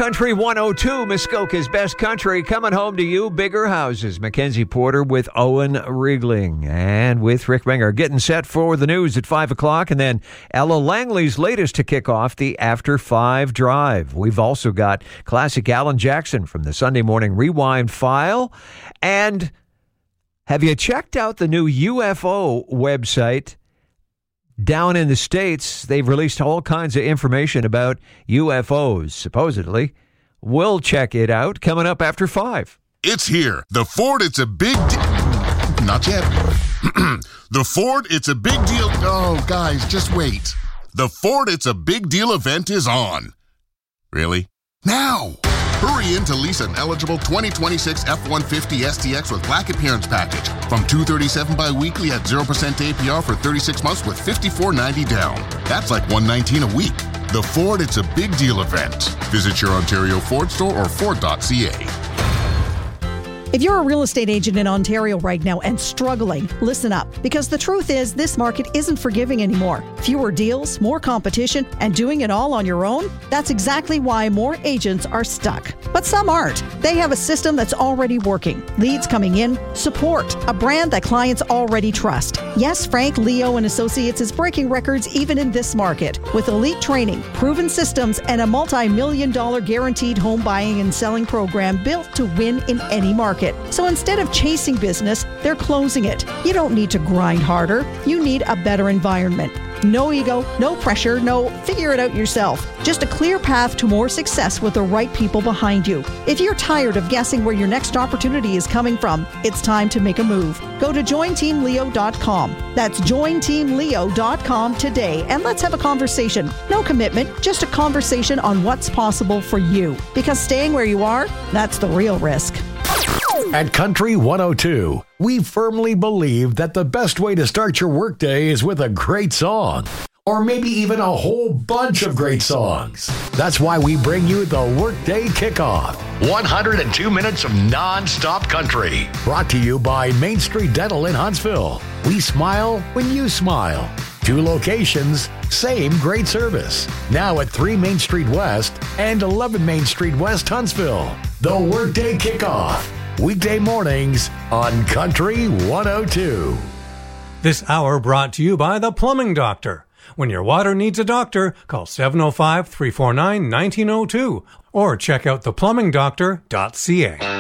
Country 102, Muskoka's best country, coming home to you, bigger houses. Mackenzie Porter with Owen Riegling and with Rick Menger, getting set for the news at 5 o'clock, and then Ella Langley's latest to kick off the After 5 drive. We've also got classic Alan Jackson from the Sunday Morning Rewind file. And have you checked out the new UFO website? Down in the States, they've released all kinds of information about UFOs, supposedly. We'll check it out coming up after 5. It's here. The Ford It's a Big Deal. Not yet. The Ford It's a Big Deal. Oh, guys, just wait. The Ford It's a Big Deal event is on. Really? Now! Hurry in to lease an eligible 2026 F-150 STX with Black Appearance Package from $237 bi-weekly at 0% APR for 36 months with $54.90 down. That's like $119 a week. The Ford It's a Big Deal event. Visit your Ontario Ford store or Ford.ca. If you're a real estate agent in Ontario right now and struggling, listen up. Because the truth is, this market isn't forgiving anymore. Fewer deals, more competition, and doing it all on your own? That's exactly why more agents are stuck. But some aren't. They have a system that's already working. Leads coming in, support, a brand that clients already trust. Yes, Frank, Leo, and Associates is breaking records even in this market. With elite training, proven systems, and a multi-million-dollar guaranteed home buying and selling program built to win in any market. So instead of chasing business, they're closing it. You don't need to grind harder. You need a better environment. No ego, no pressure, no figure it out yourself. Just a clear path to more success with the right people behind you. If you're tired of guessing where your next opportunity is coming from, it's time to make a move. Go to jointeamleo.com. That's jointeamleo.com today, and let's have a conversation. No commitment, just a conversation on what's possible for you. Because staying where you are, that's the real risk. At Country 102, we firmly believe that the best way to start your workday is with a great song. Or maybe even a whole bunch of great songs. That's why we bring you the Workday Kickoff. 102 minutes of non-stop country. Brought to you by Main Street Dental in Huntsville. We smile when you smile. 2 locations, same great service. Now at 3 Main Street West and 11 Main Street West, Huntsville. The Workday Kickoff. Weekday mornings on Country 102. This hour brought to you by The Plumbing Doctor. When your water needs a doctor, call 705-349-1902 or check out theplumbingdoctor.ca.